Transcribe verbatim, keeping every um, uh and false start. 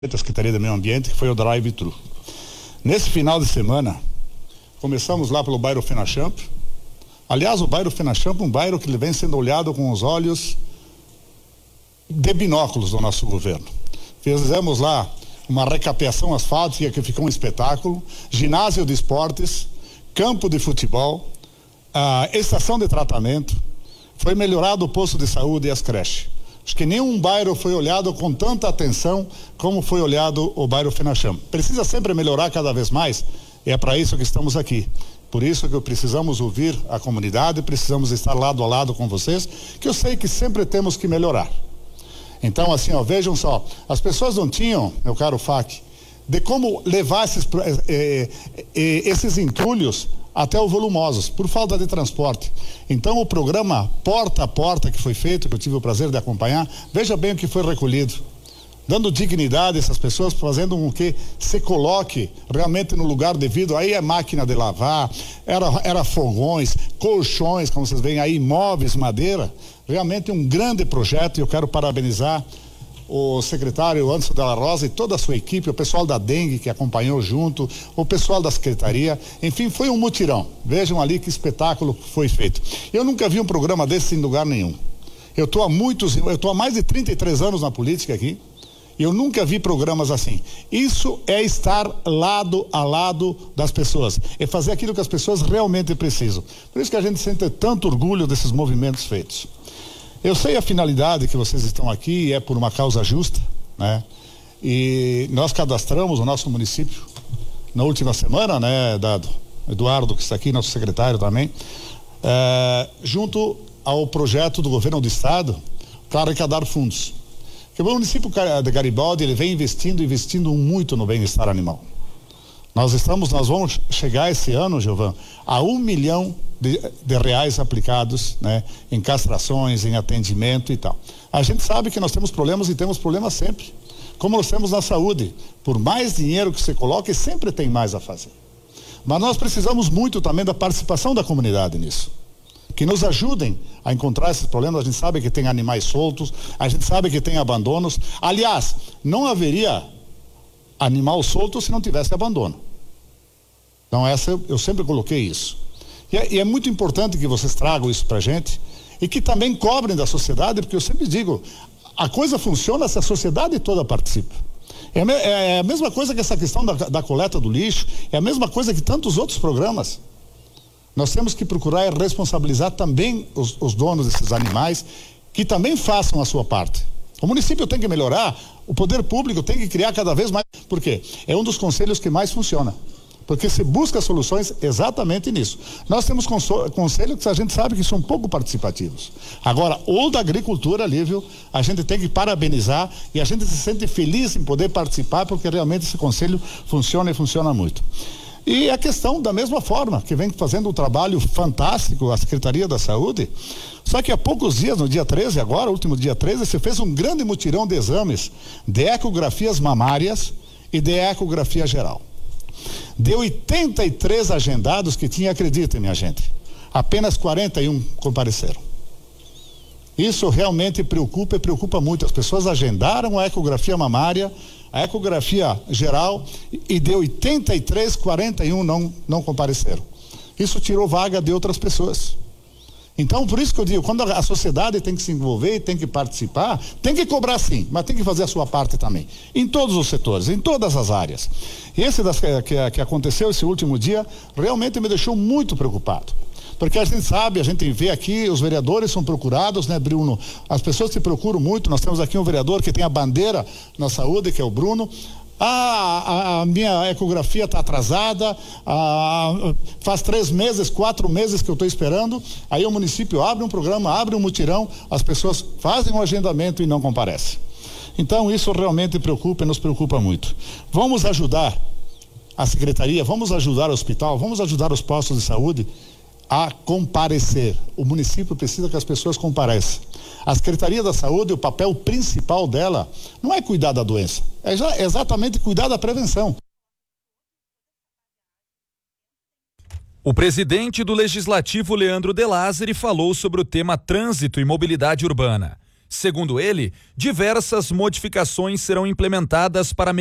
da Secretaria do Meio Ambiente, que foi o Drive-Thru. Nesse final de semana, começamos lá pelo bairro Fenachamp. Aliás, o bairro Fenachamp é um bairro que vem sendo olhado com os olhos de binóculos do nosso governo. Fizemos lá uma recapeação asfáltica que ficou um espetáculo, ginásio de esportes, campo de futebol, a estação de tratamento, foi melhorado o posto de saúde e as creches. Acho que nenhum bairro foi olhado com tanta atenção como foi olhado o bairro Fenachamp. Precisa sempre melhorar cada vez mais, e é para isso que estamos aqui. Por isso que precisamos ouvir a comunidade, precisamos estar lado a lado com vocês, que eu sei que sempre temos que melhorar. Então, assim, ó, vejam só, as pessoas não tinham, meu caro F A C, de como levar esses, eh, eh, esses entulhos até o Volumosos, por falta de transporte. Então, o programa Porta a Porta que foi feito, que eu tive o prazer de acompanhar, veja bem o que foi recolhido, dando dignidade a essas pessoas, fazendo com que se coloque realmente no lugar devido. Aí é máquina de lavar, era, era fogões, colchões, como vocês veem aí, móveis, madeira. Realmente um grande projeto, e eu quero parabenizar o secretário Anderson Della Rosa e toda a sua equipe, o pessoal da Dengue que acompanhou junto, o pessoal da secretaria, enfim, foi um mutirão. Vejam ali que espetáculo foi feito. Eu nunca vi um programa desse em lugar nenhum. Eu estou há muitos, eu estou há mais de trinta e três anos na política aqui, e eu nunca vi programas assim. Isso é estar lado a lado das pessoas, é fazer aquilo que as pessoas realmente precisam. Por isso que a gente sente tanto orgulho desses movimentos feitos. Eu sei a finalidade que vocês estão aqui, é por uma causa justa, né? E nós cadastramos o nosso município na última semana, né, Dado? Eduardo, que está aqui, nosso secretário também, é, junto ao projeto do governo do estado para arrecadar fundos. Porque o município de Garibaldi, ele vem investindo, investindo muito no bem-estar animal. Nós estamos, nós vamos chegar esse ano, Gilvan, a um milhão de, de reais aplicados, né, em castrações, em atendimento e tal. A gente sabe que nós temos problemas e temos problemas sempre, como nós temos na saúde. Por mais dinheiro que você coloque, sempre tem mais a fazer. Mas nós precisamos muito também da participação da comunidade nisso, que nos ajudem a encontrar esses problemas. A gente sabe que tem animais soltos, a gente sabe que tem abandonos. Aliás, não haveria animal solto se não tivesse abandono. Então, essa eu, eu sempre coloquei isso. E é, e é muito importante que vocês tragam isso pra gente e que também cobrem da sociedade, porque eu sempre digo, a coisa funciona se a sociedade toda participa. É, é a mesma coisa que essa questão da, da coleta do lixo, é a mesma coisa que tantos outros programas. Nós temos que procurar responsabilizar também os, os donos desses animais, que também façam a sua parte. O município tem que melhorar, o poder público tem que criar cada vez mais, porque é um dos conselhos que mais funciona, porque se busca soluções exatamente nisso. Nós temos conselhos que a gente sabe que são pouco participativos. Agora, o da agricultura, Lívio, a gente tem que parabenizar e a gente se sente feliz em poder participar, porque realmente esse conselho funciona e funciona muito. E a questão, da mesma forma, que vem fazendo um trabalho fantástico, a Secretaria da Saúde, só que há poucos dias, no dia treze, agora, último dia treze, você fez um grande mutirão de exames de ecografias mamárias e de ecografia geral. De oitenta e três agendados que tinha, acreditem, minha gente, apenas quarenta e um compareceram. Isso realmente preocupa e preocupa muito. As pessoas agendaram a ecografia mamária, a ecografia geral, e de oitenta e três, quarenta e um não, não compareceram. Isso tirou vaga de outras pessoas. Então, por isso que eu digo, quando a sociedade tem que se envolver, tem que participar, tem que cobrar sim, mas tem que fazer a sua parte também, em todos os setores, em todas as áreas. E esse das, que, que aconteceu esse último dia, realmente me deixou muito preocupado. Porque a gente sabe, a gente vê aqui, os vereadores são procurados, né, Bruno? As pessoas se procuram muito. Nós temos aqui um vereador que tem a bandeira na saúde, que é o Bruno. Ah, a, a minha ecografia está atrasada, ah, faz três meses, quatro meses que eu estou esperando. Aí o município abre um programa, abre um mutirão, as pessoas fazem um agendamento e não comparecem. Então isso realmente preocupa e nos preocupa muito. Vamos ajudar a secretaria, vamos ajudar o hospital, vamos ajudar os postos de saúde a comparecer. O município precisa que as pessoas compareçam. A Secretaria da Saúde, o papel principal dela não é cuidar da doença, é já exatamente cuidar da prevenção. O presidente do Legislativo, Leandro De Lázari, falou sobre o tema trânsito e mobilidade urbana. Segundo ele, diversas modificações serão implementadas para